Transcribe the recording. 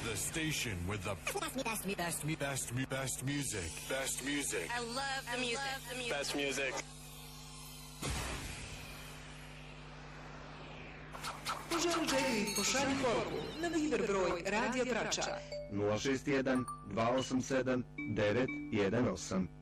The station with the best music. Best music. I love the music. Best music. Poželi, pošalji poruku na Viber broj Radija Vračar 061 287 918.